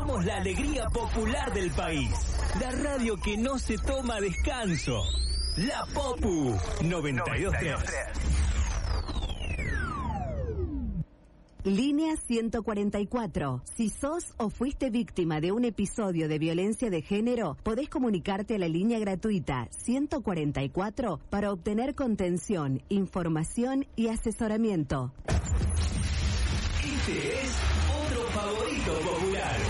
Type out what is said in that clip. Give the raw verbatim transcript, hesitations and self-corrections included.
Somos la alegría popular del país. La radio que no se toma descanso. La Popu noventa y dos punto tres. Línea ciento cuarenta y cuatro. Si sos o fuiste víctima de un episodio de violencia de género, podés comunicarte a la línea gratuita ciento cuarenta y cuatro para obtener contención, información y asesoramiento. Este es otro favorito popular.